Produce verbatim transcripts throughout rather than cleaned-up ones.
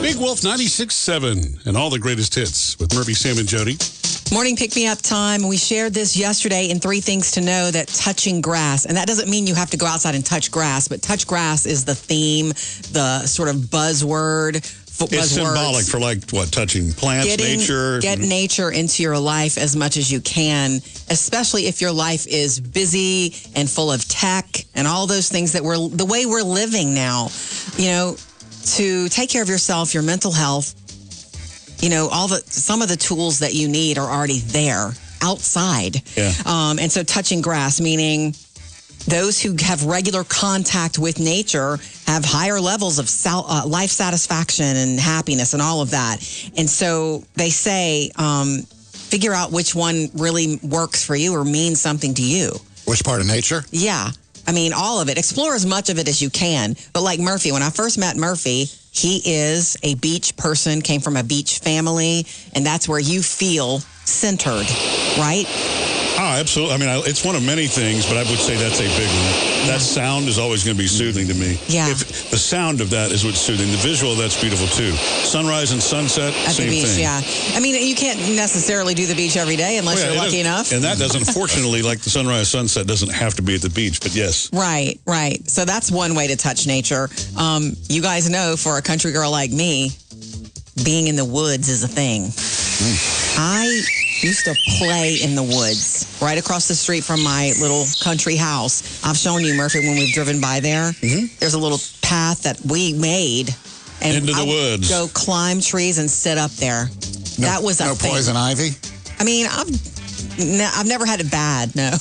Big Wolf ninety-six seven and all the greatest hits with Murphy, Sam, and Jody. Morning pick-me-up time. We shared this yesterday in Three Things to Know that touching grass, and that doesn't mean you have to go outside and touch grass, but touch grass is the theme, the sort of buzzword. It's buzzwords. symbolic for like, what, touching plants, Getting, nature? Get nature into your life as much as you can, especially if your life is busy and full of tech and all those things that we're, the way we're living now. You know, to take care of yourself, your mental health, you know, all the some of the tools that you need are already there outside. Yeah. Um, and so touching grass, meaning those who have regular contact with nature have higher levels of sal- uh, life satisfaction and happiness and all of that. And so they say, um, figure out which one really works for you or means something to you. Which part of nature? Yeah. I mean, all of it. Explore as much of it as you can. But like Murphy, when I first met Murphy, he is a beach person, came from a beach family, and that's where you feel centered, right? Oh, absolutely. I mean, I, it's one of many things, but I would say that's a big one. That sound is always going to be soothing to me. Yeah. If the sound of that is what's soothing. The visual of that's beautiful, too. Sunrise and sunset, At same the beach, thing. yeah. I mean, you can't necessarily do the beach every day unless Well, yeah, you're it lucky doesn't- enough. And that doesn't, fortunately, like the sunrise, sunset doesn't have to be at the beach, but yes. Right, right. So that's one way to touch nature. Um, you guys know, for a country girl like me, being in the woods is a thing. Mm. I used to play in the woods right across the street from my little country house. I've shown you, Murphy, when we've driven by there. Mm-hmm. There's a little path that we made. And Into the I would woods. Go climb trees and sit up there. No, that was a no thing. poison ivy? I mean, I've no, I've never had it bad, no.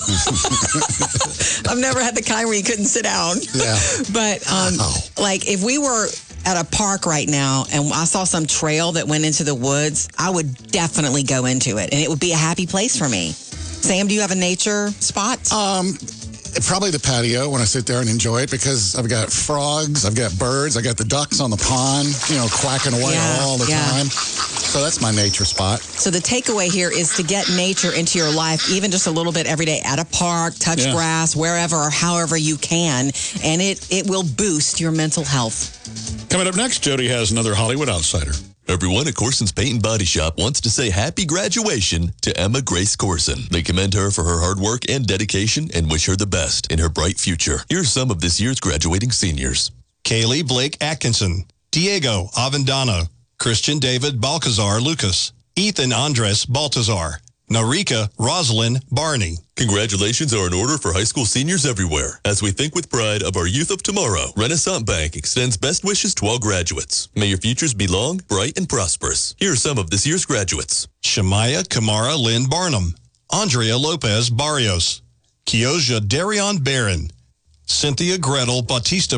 I've never had the kind where you couldn't sit down. Yeah. But, um, Oh. like, if we were at a park right now and I saw some trail that went into the woods, I would definitely go into it. And it would be a happy place for me. Sam, do you have a nature spot? Um, probably the patio when I sit there and enjoy it because I've got frogs, I've got birds, I got the ducks on the pond, you know, quacking away Yeah, all the yeah. time. So that's my nature spot. So the takeaway here is to get nature into your life, even just a little bit every day at a park, touch Yeah. grass, wherever or however you can. And it, it will boost your mental health. Coming up next, Jody has another Hollywood outsider. Everyone at Corson's Paint and Body Shop wants to say happy graduation to Emma Grace Corson. They commend her for her hard work and dedication and wish her the best in her bright future. Here's some of this year's graduating seniors. Kaylee Blake Atkinson, Diego Avendano, Christian David Balcazar Lucas, Ethan Andres Baltazar, Narika Rosalind Barney. Congratulations are in order for high school seniors everywhere. As we think with pride of our youth of tomorrow, Renaissance Bank extends best wishes to all graduates. May your futures be long, bright, and prosperous. Here are some of this year's graduates. Shemaya Kamara Lynn Barnum, Andrea Lopez Barrios, Kioja Darion Barron, Cynthia Gretel Bautista